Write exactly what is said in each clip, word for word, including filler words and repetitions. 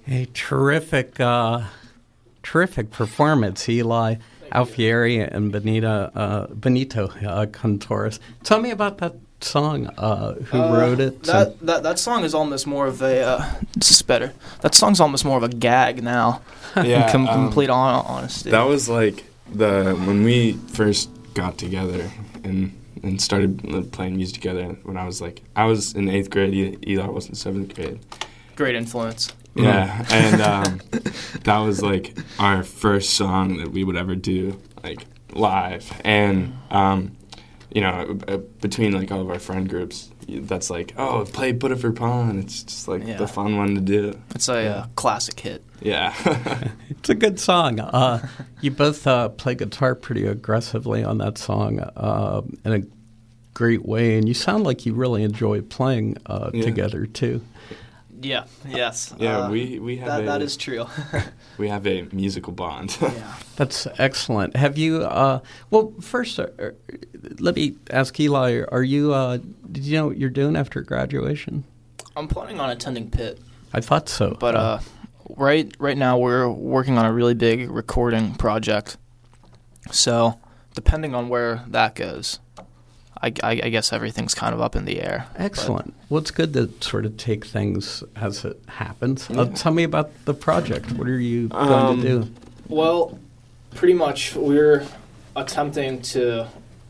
A terrific, uh, terrific performance, Eli Alfieri and Benita, uh, Benito uh, Contreras. Tell me about that song. Uh, who uh, wrote it? That, that that song is almost more of a. Uh, this is better. That song's almost more of a gag now. Yeah, Com- um, complete on- honesty. That was like the when we first got together and and started playing music together. When I was like, I was in eighth grade. Eli was in seventh grade. Great influence. Yeah, and um, that was like our first song that we would ever do like live, and um, you know, uh, between like all of our friend groups, that's like, oh, play "Put It for Pawn." It's just like Yeah. the fun one to do. It's a uh, classic hit. Yeah, It's a good song. Uh, you both uh, play guitar pretty aggressively on that song uh, in a great way, and you sound like you really enjoy playing uh, Yeah. together too. Yeah. Yes. yeah. Uh, we we have that a, that is true. we have a musical bond. Yeah. That's excellent. Have you? Uh, well, first, uh, uh, let me ask Eli. Are you? Uh, did you know what you're doing after graduation? I'm planning on attending Pitt, I thought so. but uh, right right now we're working on a really big recording project. So depending on where that goes, I, I, I guess everything's kind of up in the air. Excellent. Well, it's good to sort of take things as it happens. Uh, tell me about the project. What are you going Um, to do? Well, pretty much we're attempting to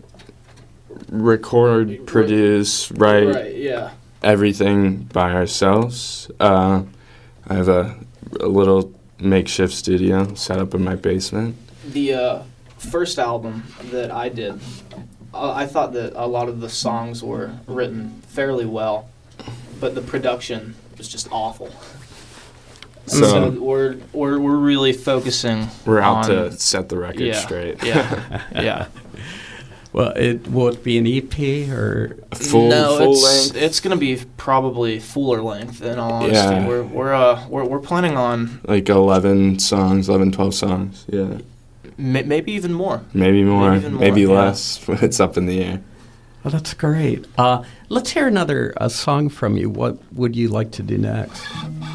Record, produce, write yeah. everything by ourselves. Uh, I have a, a little makeshift studio set up in my basement. The uh, first album that I did, uh, I thought that a lot of the songs were written fairly well, but the production was just awful. So, So we're we're we're really focusing. we're out on, to set the record yeah, straight. Yeah, yeah. Well, it will it be an E P or full no, full it's length. it's gonna be probably fuller length. In all honesty, Yeah. we're we're uh we're we're planning on Like eleven songs, eleven, twelve songs. Yeah. ma- maybe even more. Maybe more, Maybe even maybe, more, yeah. less. It's up in the air. Well, that's great. Uh, let's hear another uh, song from you. What would you like to do next?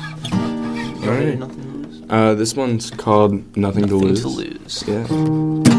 All right. Nothing to lose. Uh, this one's called Nothing, to Nothing Lose. to lose. Yeah.